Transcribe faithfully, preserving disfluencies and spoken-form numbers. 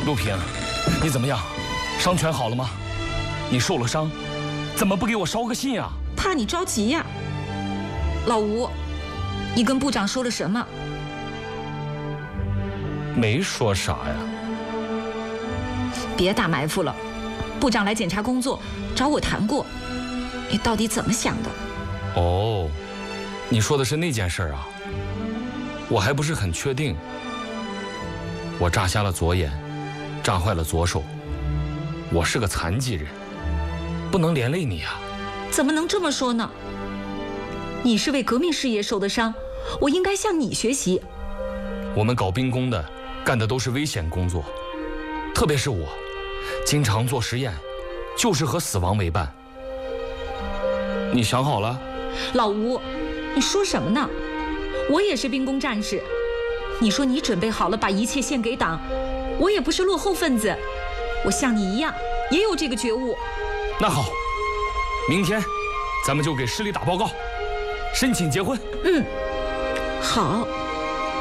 陆平，你怎么样？伤全好了吗？你受了伤，怎么不给我捎个信啊？ 怕你着急呀。老吴，你跟部长说了什么？ 没说啥呀。 别打埋伏了，部长来检查工作，找我谈过，你到底怎么想的？ 哦，你说的是那件事啊？我还不是很确定。我炸瞎了左眼，炸坏了左手，我是个残疾人，不能连累你啊。 怎么能这么说呢？你是为革命事业受的伤，我应该向你学习。 我们搞兵工的，干的都是危险工作，特别是我，经常做实验，就是和死亡为伴。你想好了？ 老吴，你说什么呢？我也是兵工战士，你说你准备好了把一切献给党，我也不是落后分子，我像你一样也有这个觉悟。 那好，明天咱们就给市里打报告，申请结婚。 嗯，好。